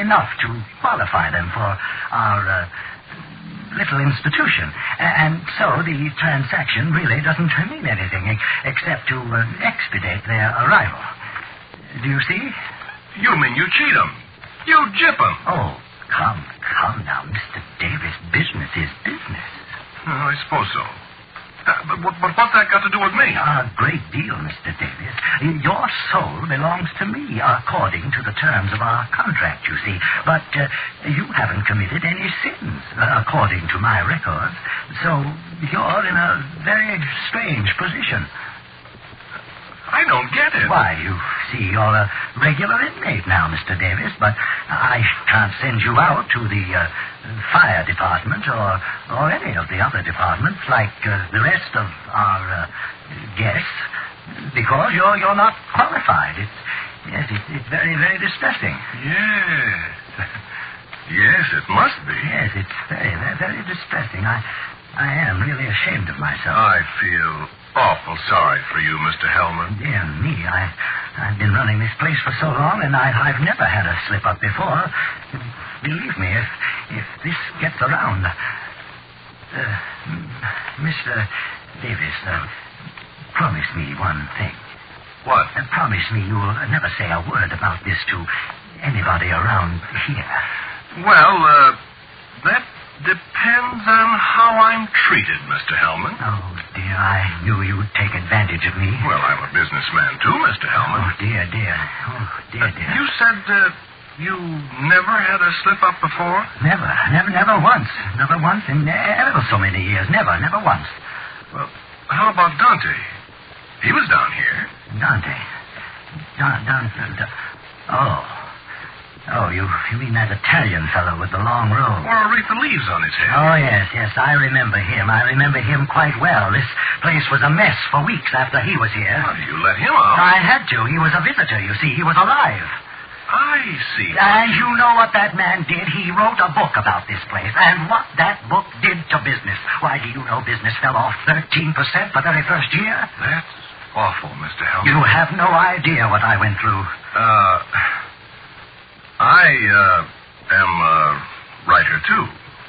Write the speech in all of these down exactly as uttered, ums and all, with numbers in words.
enough to qualify them for our uh, little institution. And so the transaction really doesn't mean anything ex- except to uh, expedite their arrival. Do you see? You mean you cheat them? You gyp them? Oh, come, come now, Mister Davis. Business is business. Oh, I suppose so. Uh, but, but, but what's that got to do with me? A great deal, Mister Davis. Your soul belongs to me, according to the terms of our contract, you see. But uh, you haven't committed any sins, uh, according to my records. So you're in a very strange position. I don't get it. Why, you see, you're a regular inmate now, Mister Davis, but I can't send you out to the uh, fire department or or any of the other departments like uh, the rest of our uh, guests because you're you're not qualified. It's yes, it's, it's very very distressing. Yes, yes, it must be. Yes, it's very very, very distressing. I I am really ashamed of myself. I feel awful sorry for you, Mister Hellman. Dear me, I, I've been running this place for so long, and I, I've never had a slip-up before. Believe me, if if this gets around... Uh, Mister Davis, uh, promise me one thing. What? Uh, promise me you'll never say a word about this to anybody around here. Well, uh, that depends on how I'm treated, Mister Hellman. Oh, dear, I knew you'd take advantage of me. Well, I'm a businessman, too, Mister Hellman. Oh, dear, dear. Oh, dear, dear. Uh, you said uh, you never had a slip-up before? Never, never, never once. Never once in ever so many years. Never, never once. Well, how about Dante? He was down here. Dante? Don, Don, Don, oh. Oh, you, you mean that Italian fellow with the long robe? Or wreath of leaves on his head. Oh, yes, yes, I remember him. I remember him quite well. This place was a mess for weeks after he was here. Well, you let him out. I had to. He was a visitor, you see. He was alive. I see. And you know what that man did? He wrote a book about this place. And what that book did to business. Why, do you know business fell off thirteen percent the very first year? That's awful, Mister Hellman. You have no idea what I went through. Uh... I, uh, am a writer, too.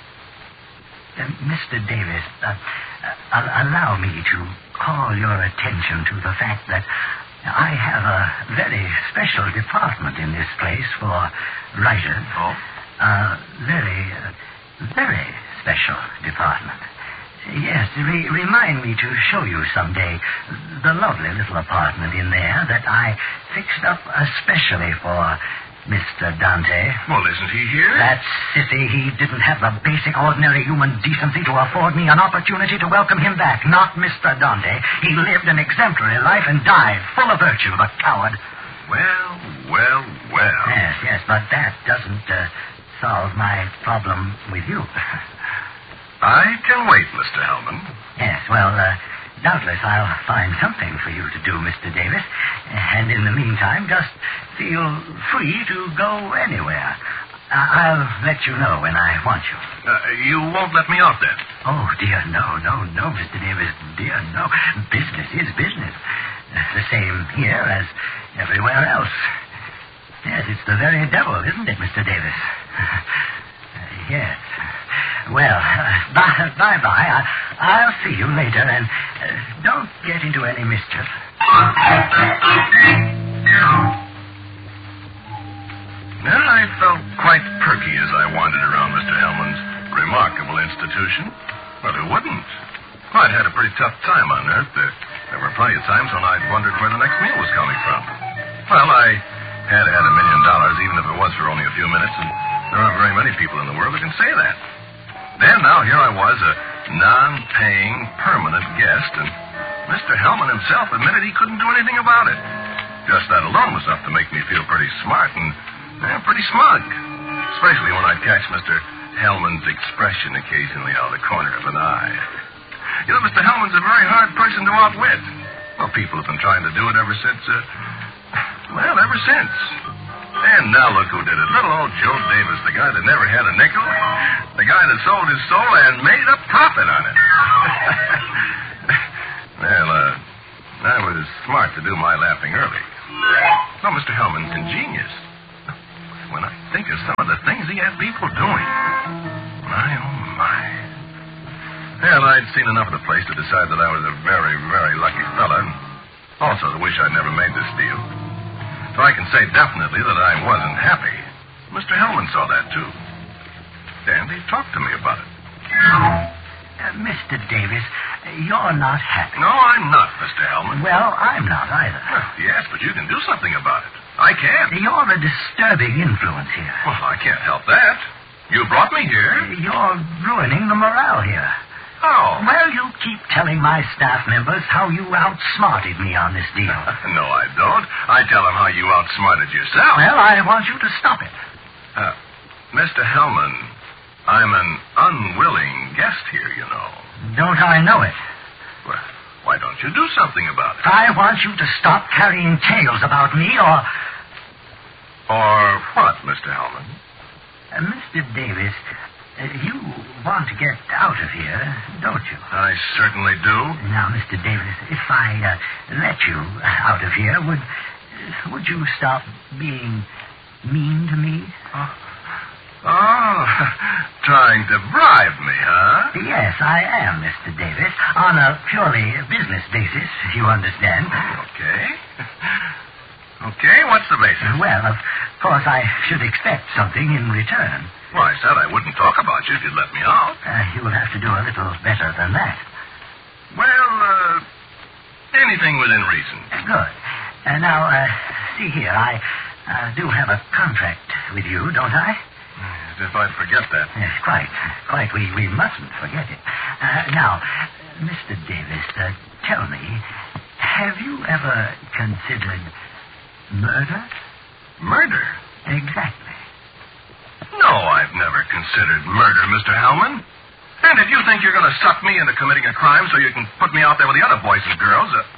Uh, Mister Davis, uh, uh, allow me to call your attention to the fact that I have a very special department in this place for writers. Oh? A very, uh, very special department. Yes, re- remind me to show you someday the lovely little apartment in there that I fixed up especially for Mister Dante. Well, isn't he here? That sissy, he didn't have the basic, ordinary human decency to afford me an opportunity to welcome him back. Not Mister Dante. He lived an exemplary life and died full of virtue, the coward. Well, well, well. Yes, yes, but that doesn't uh, solve my problem with you. I can wait, Mister Hellman. Yes, well, uh, doubtless I'll find something for you to do, Mister Davis. And in the meantime, just feel free to go anywhere. I'll let you know when I want you. Uh, you won't let me out, then? Oh, dear, no, no, no, Mister Davis. Dear, no. Business is business. The same here as everywhere else. Yes, it's the very devil, isn't it, Mister Davis? Yes. Well, uh, bye, bye-bye. I, I'll see you later, and uh, don't get into any mischief. Well, I felt quite perky as I wandered around Mister Hellman's remarkable institution. Well, who wouldn't? Well, I'd had a pretty tough time on Earth. There, there were plenty of times when I'd wondered where the next meal was coming from. Well, I had had a million dollars, even if it was for only a few minutes, and there aren't very many people in the world who can say that. Then, now, here I was, a non-paying, permanent guest, and Mister Hellman himself admitted he couldn't do anything about it. Just that alone was enough to make me feel pretty smart and eh, pretty smug, especially when I'd catch Mister Hellman's expression occasionally out of the corner of an eye. You know, Mister Hellman's a very hard person to outwit. Well, people have been trying to do it ever since, uh, well, ever since. And now look who did it. Little old Joe Davis, the guy that never had a nickel. The guy that sold his soul and made a profit on it. Well, uh, I was smart to do my laughing early. Well, Mister Hellman's ingenious. when I think of some of the things he had people doing. My, oh, my. Well, I'd seen enough of the place to decide that I was a very, very lucky fella. And also to wish I'd never made this deal. So I can say definitely that I wasn't happy. Mister Hellman saw that, too. And he talked to me about it. Uh, Mister Davis, you're not happy. No, I'm not, Mister Hellman. Well, I'm not either. Well, yes, but you can do something about it. I can. You're a disturbing influence here. Well, I can't help that. You brought me here. You're ruining the morale here. How? Well, you keep telling my staff members how you outsmarted me on this deal. No, I don't. I tell them how you outsmarted yourself. Well, I want you to stop it. Uh, Mister Hellman, I'm an unwilling guest here, you know. Don't I know it? Well, why don't you do something about it? I want you to stop carrying tales about me, or... Or what, Mister Hellman? Uh, Mister Davis, uh, you want to get out of here, don't you? I certainly do. Now, Mister Davis, if I uh, let you out of here, would would you stop being mean to me? Oh, oh trying to bribe me, huh? Yes, I am, Mister Davis, on a purely business basis, you understand. Okay. Okay, what's the basis? Well, of course, I should expect something in return. Well, I said I wouldn't talk about you if you'd let me out. Uh, you'll have to do a little better than that. Well, uh, anything within reason. Uh, good. Uh, now, uh, see here, I uh, do have a contract with you, don't I? As if I'd forget that. Yes, quite. Quite. We, we mustn't forget it. Uh, now, Mister Davis, uh, tell me, have you ever considered murder? Murder? Exactly. No, I've never considered murder, Mister Hellman. And if you think you're going to suck me into committing a crime so you can put me out there with the other boys and girls... Uh...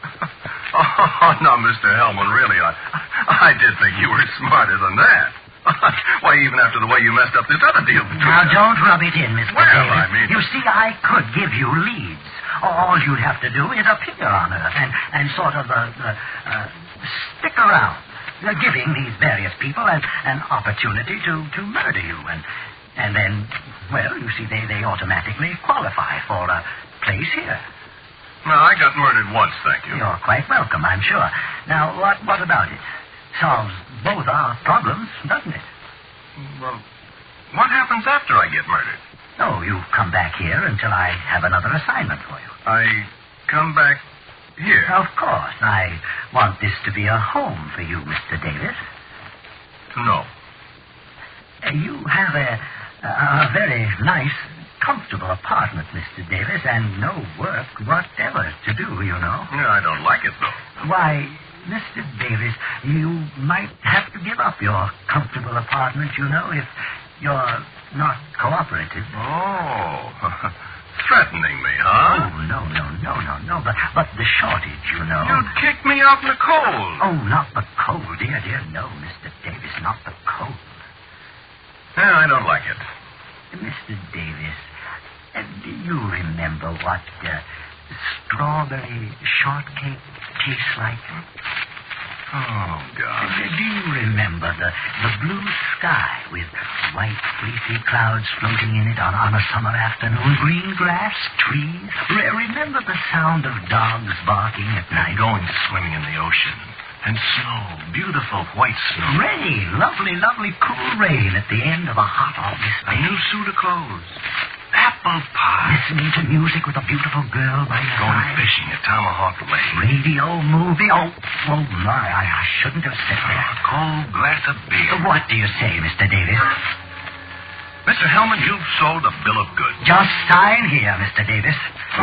oh, no, Mister Hellman, really, I, I did think you were smarter than that. Why, even after the way you messed up this other deal between Now, us. don't rub it in, Mister Well, Davis. I mean... You see, I could give you leads. All you'd have to do is appear on Earth and, and sort of uh, uh, uh, stick around, uh, giving these various people an, an opportunity to, to murder you. And, and then, well, you see, they, they automatically qualify for a place here. No, I got murdered once, thank you. You're quite welcome, I'm sure. Now, what, what about it? Solves both our problems, doesn't it? Well, what happens after I get murdered? Oh, you come back here until I have another assignment for you. I come back here? Of course. I want this to be a home for you, Mister Davis. No. Uh, you have a, a very nice, comfortable apartment, Mister Davis, and no work whatever to do, you know. Yeah, I don't like it, though. Why, Mister Davis, you might have to give up your comfortable apartment, you know, if you're not cooperative. Oh, threatening me, huh? Oh, no, no, no, no, no, but, but the shortage, you know. You'd kick me out in the cold. Oh, not the cold, dear, dear, no, Mister Davis, not the cold. Yeah, I don't like it. Mister Davis, uh, do you remember what uh, strawberry shortcake tastes like? Oh, God. Uh, do you remember the, the blue sky with white fleecy clouds floating in it on, on a summer afternoon? Green grass, trees. Re- remember the sound of dogs barking at night? Going swimming in the ocean. And snow. Beautiful white snow. Rain. Lovely, lovely cool rain at the end of a hot August day. A new suit of clothes. Apple pie. Listening to music with a beautiful girl by your Going side. fishing at Tomahawk Lake. Radio, movie. Oh, oh my, I, I shouldn't have said that. A cold glass of beer. What do you say, Mister Davis? Mister Hellman, you've sold a bill of goods. Just sign here, Mister Davis.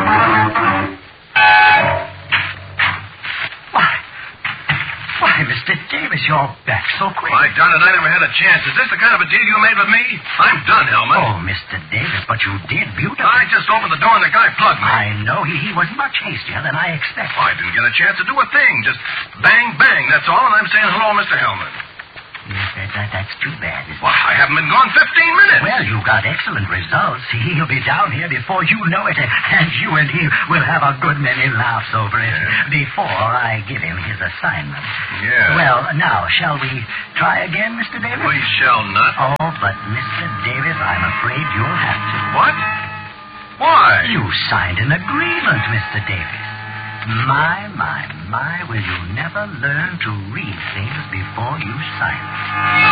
Why? Why, Mister Davis, you're back so quick. Why, darn it, I never had a chance. Is this the kind of a deal you made with me? I'm done, Hellman. Oh, Mister Davis, but you did beautifully. I just opened the door and the guy plugged me. I know. He, he was much hastier than I expected. I didn't get a chance to do a thing. Just bang, bang, that's all, and I'm saying hello, Mister Hellman. Yes, that, that, that's too bad, isn't Well, it? I have haven't been gone fifteen minutes. Well, you got excellent results. He'll be down here before you know it, and you and he will have a good many laughs over it Yeah. before I give him his assignment. Yeah. Well, now, shall we try again, Mister Davis? We shall not. Oh, but Mister Davis, I'm afraid you'll have to. What? Why? You signed an agreement, Mister Davis. My, my, my, will you never learn to read things before you sign them.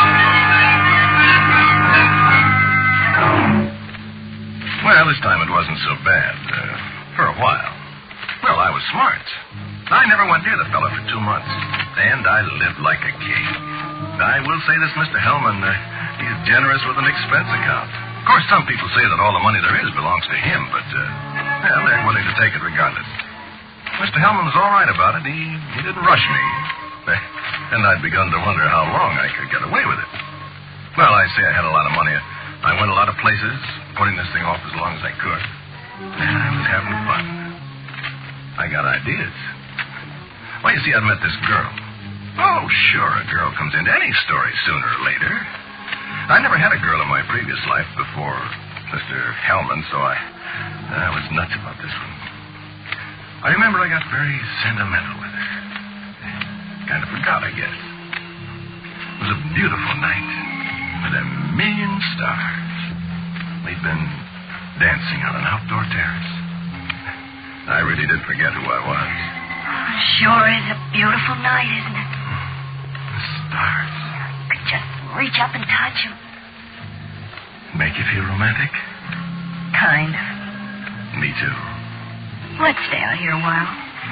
Well, this time it wasn't so bad. Uh, for a while. Well, I was smart. I never went near the fellow for two months. And I lived like a king. I will say this, Mister Hellman, uh, he's generous with an expense account. Of course, some people say that all the money there is belongs to him, but, uh, well, they're willing to take it regardless. Mister Hellman was all right about it. He, he didn't rush me. And I'd begun to wonder how long I could get away with it. Well, I say I had a lot of money. I went a lot of places, putting this thing off as long as I could. And I was having fun. I got ideas. Well, you see, I'd met this girl. Oh, sure, a girl comes into any story sooner or later. I never had a girl in my previous life before Mister Hellman, so I, I was nuts about this one. I remember I got very sentimental with her. Kind of forgot, I guess. It was a beautiful night with a million stars. We'd been dancing on an outdoor terrace. I really did forget who I was. Sure is a beautiful night, isn't it? The stars. You could just reach up and touch them. Make you feel romantic? Kind of. Me too. Let's stay out here a while.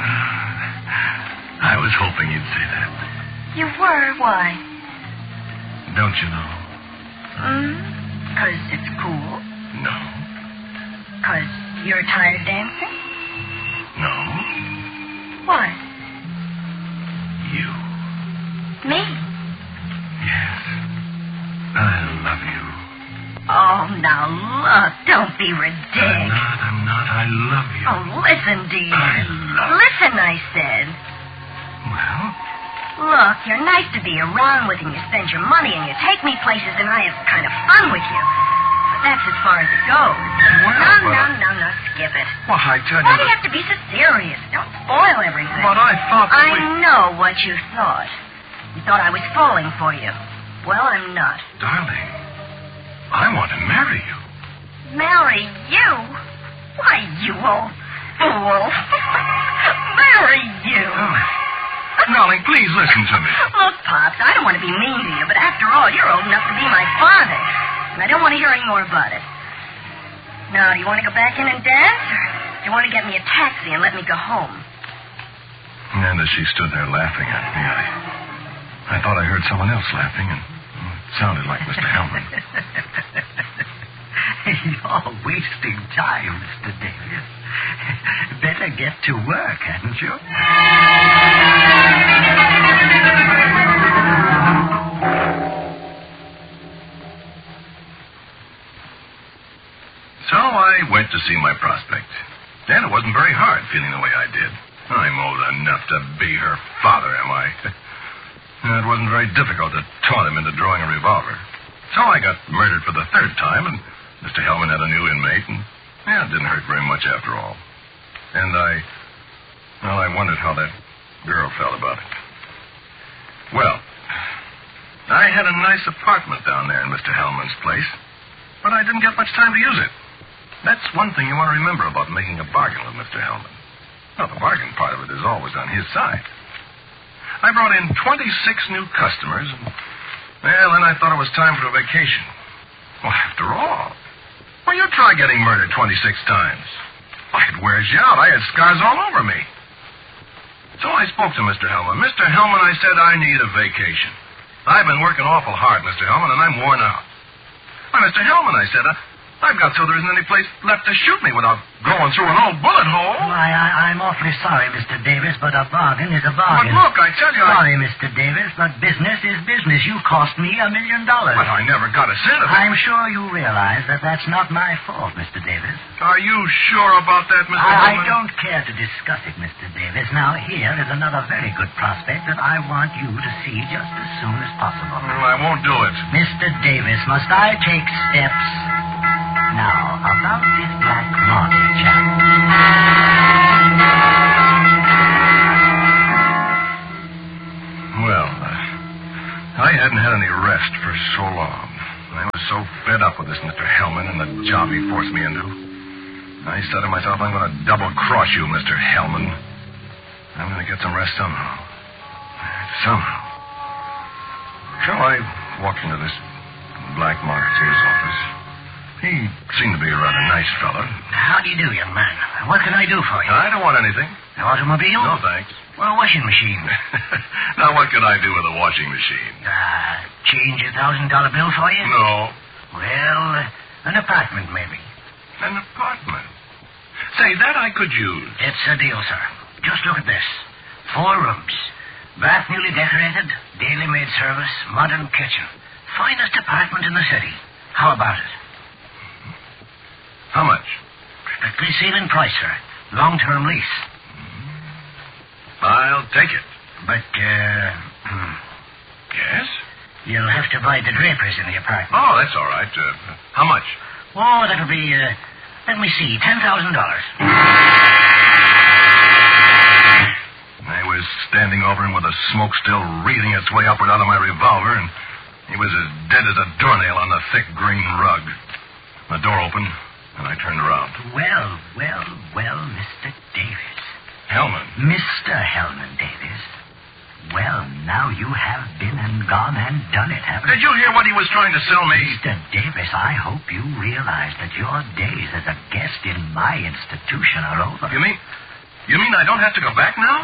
I was hoping you'd say that. You were? Why? Don't you know? Hmm? Because it's cool? No. Because you're tired of dancing? No. What? You. Me? Yes. I love you. Oh, now look. Don't be I'm ridiculous. not, I'm not. I love you. Oh, listen, dear. I love you. Listen, I said. Well? Look, you're nice to be around with, and you spend your money, and you take me places, and I have kind of fun with you. But that's as far as it goes. Well, no, but- no, no, no, skip it. Well, I tell you... Why do you that- have to be so serious? Don't spoil everything. But I thought that I we... know what you thought. You thought I was falling for you. Well, I'm not. Darling, I want to marry you. Marry you? Why, you old fool. Marry you. Darling, darling, please listen to me. Look, Pops, I don't want to be mean to you, but after all, you're old enough to be my father. And I don't want to hear any more about it. Now, do you want to go back in and dance, or do you want to get me a taxi and let me go home? And as she stood there laughing at me, I, I thought I heard someone else laughing, and well, it sounded like Mister Hellman. You're wasting time, Mister Davis. Better get to work, hadn't you? So I went to see my prospect. And it wasn't very hard feeling the way I did. I'm old enough to be her father, am I? And it wasn't very difficult to taunt him into drawing a revolver. So I got murdered for the third time, and Mister Hellman had a new inmate, and yeah, it didn't hurt very much after all. And I, well, I wondered how that girl felt about it. Well, I had a nice apartment down there in Mister Hellman's place, but I didn't get much time to use it. That's one thing you want to remember about making a bargain with Mister Hellman. Well, the bargain part of it is always on his side. I brought in twenty-six new customers, and, well, then I thought it was time for a vacation. Well, after all, well, you try getting murdered twenty-six times. Why, it wears you out. I had scars all over me. So I spoke to Mister Hellman. Mister Hellman, I said, I need a vacation. I've been working awful hard, Mister Hellman, and I'm worn out. Why, Mister Hellman, I said, I, I've got so there isn't any place left to shoot me without going through an old bullet hole. Why, I, I'm awfully sorry, Mister Davis, but a bargain is a bargain. But look, I tell you... Sorry, I... Mister Davis, but business is business. You cost me a million dollars. But I never got a cent of it. I'm sure you realize that that's not my fault, Mister Davis. Are you sure about that, Mister I, I Hellman? don't care to discuss it, Mister Davis. Now, here is another very good prospect that I want you to see just as soon as possible. Well, I won't do it. Mister Davis, must I take steps? Now, about this black market chap. Well, uh, I hadn't had any rest for so long. I was so fed up with this Mister Hellman and the job he forced me into. I said to myself, I'm going to double-cross you, Mister Hellman. I'm going to get some rest somehow. Somehow. So I walked into this black marketeer's office. He seemed to be a rather nice fellow. How do you do, young man? What can I do for you? I don't want anything. An automobile? No, thanks. Well, a washing machine. Now, what could I do with a washing machine? Uh, change a thousand dollar bill for you? No. Well, uh, an apartment, maybe. An apartment? Say, that I could use. It's a deal, sir. Just look at this. Four rooms. Bath newly decorated, daily maid service, modern kitchen. Finest apartment in the city. How about it? How much? Strictly ceiling price, sir. Long-term lease. I'll take it. But, uh... Yes? You'll have to buy the drapers in the apartment. Oh, that's all right. Uh, how much? Oh, that'll be, uh... let me see, ten thousand dollars. I was standing over him with the smoke still wreathing its way upward out of my revolver, and he was as dead as a doornail on the thick green rug. The door opened, and I turned around. Well, well, well, Mister Davis. Hellman. Mister Hellman Davis. Well, now you have been and gone and done it, haven't you? Did you hear what he was trying to sell me? Mister Davis, I hope you realize that your days as a guest in my institution are over. You mean... You mean I don't have to go back now?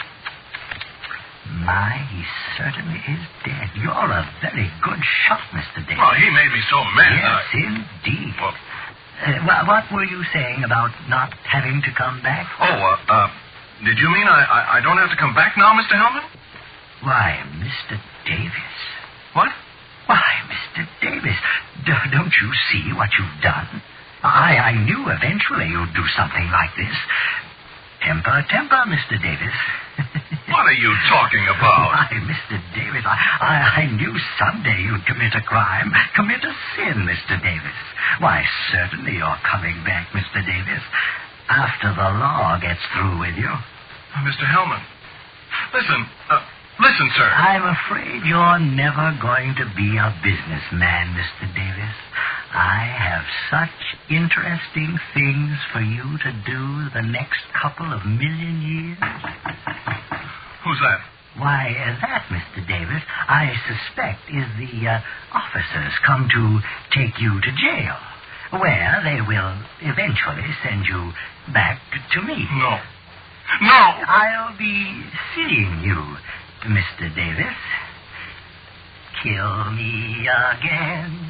My, he certainly is dead. You're a very good shot, Mister Davis. Well, he made me so mad. Yes, I... indeed. Well... Uh, wha- what were you saying about not having to come back? Oh, uh, uh, did you mean I, I, I don't have to come back now, Mister Hellman? Why, Mister Davis. What? Why, Mister Davis, d- don't you see what you've done? I, I knew eventually you'd do something like this. Temper, temper, Mister Davis. What are you talking about? Why, Mister Davis, I, I, I knew someday you'd commit a crime, commit a sin, Mister Davis. Why, certainly you're coming back, Mister Davis, after the law gets through with you. Uh, Mister Hellman, listen, uh, listen, sir. I'm afraid you're never going to be a businessman, Mister Davis. I have such interesting things for you to do the next couple of million years. Who's that? Why, uh, that, Mister Davis, I suspect is the uh, officers come to take you to jail, where they will eventually send you back to me. No. No! I'll be seeing you, Mister Davis. Kill me again.